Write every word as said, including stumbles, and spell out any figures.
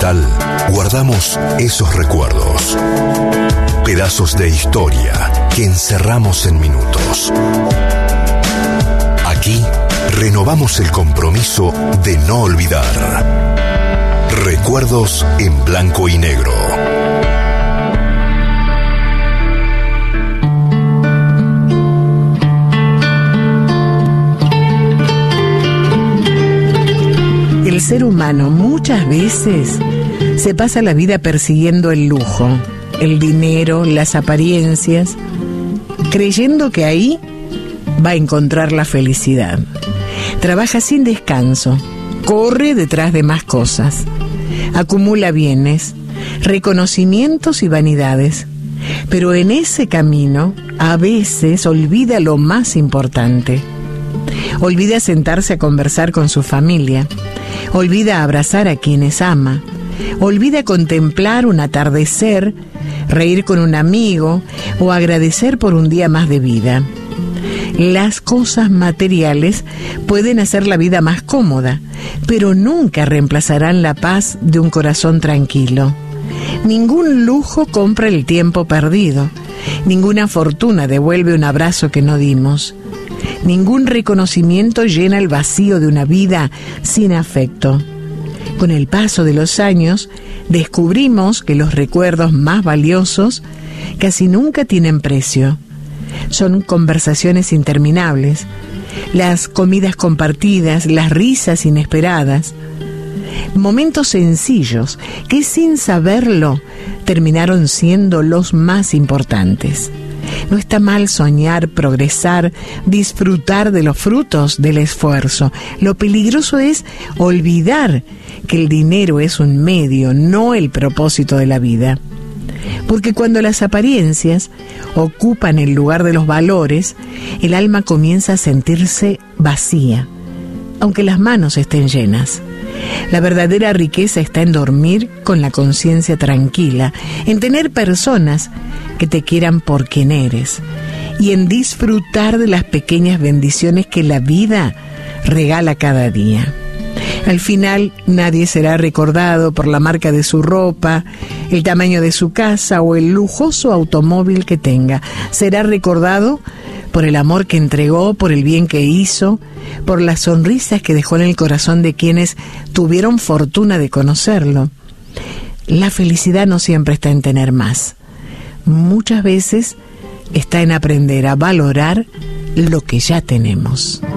Capital guardamos esos recuerdos, pedazos de historia que encerramos en minutos. Aquí renovamos el compromiso de no olvidar. Recuerdos en blanco y negro. El ser humano muchas veces se pasa la vida persiguiendo el lujo, el dinero, las apariencias, creyendo que ahí va a encontrar la felicidad. Trabaja sin descanso, corre detrás de más cosas, acumula bienes, reconocimientos y vanidades, pero en ese camino a veces olvida lo más importante. Olvida sentarse a conversar con su familia, olvida abrazar a quienes ama, olvida contemplar un atardecer, reír con un amigo o agradecer por un día más de vida. Las cosas materiales pueden hacer la vida más cómoda, pero nunca reemplazarán la paz de un corazón tranquilo. Ningún lujo compra el tiempo perdido, ninguna fortuna devuelve un abrazo que no dimos. Ningún reconocimiento llena el vacío de una vida sin afecto. Con el paso de los años, descubrimos que los recuerdos más valiosos casi nunca tienen precio. Son conversaciones interminables, las comidas compartidas, las risas inesperadas, momentos sencillos que sin saberlo terminaron siendo los más importantes. No está mal soñar, progresar, disfrutar de los frutos del esfuerzo. Lo peligroso es olvidar que el dinero es un medio, no el propósito de la vida. Porque cuando las apariencias ocupan el lugar de los valores, el alma comienza a sentirse vacía, aunque las manos estén llenas. La verdadera riqueza está en dormir con la conciencia tranquila, en tener personas que te quieran por quien eres y en disfrutar de las pequeñas bendiciones que la vida regala cada día. Al final, nadie será recordado por la marca de su ropa, el tamaño de su casa o el lujoso automóvil que tenga. Será recordado por el amor que entregó, por el bien que hizo, por las sonrisas que dejó en el corazón de quienes tuvieron fortuna de conocerlo. La felicidad no siempre está en tener más. Muchas veces está en aprender a valorar lo que ya tenemos.